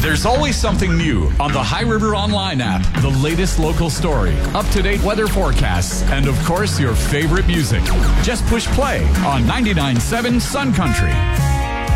There's always something new on the High River Online app. The latest local story, up-to-date weather forecasts, and of course your favorite music. Just push play on 99.7 Sun Country.